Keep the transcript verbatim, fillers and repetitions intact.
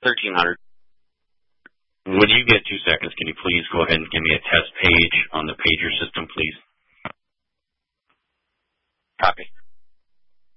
thirteen hundred. When you get two seconds, can you please go ahead and give me a test page on the pager system, please?